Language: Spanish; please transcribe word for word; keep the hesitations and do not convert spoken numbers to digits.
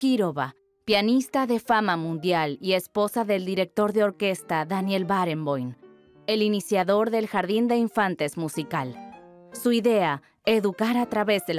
Kirova, pianista de fama mundial y esposa del director de orquesta Daniel Barenboim, el iniciador del Jardín de Infantes musical. Su idea, educar a través de la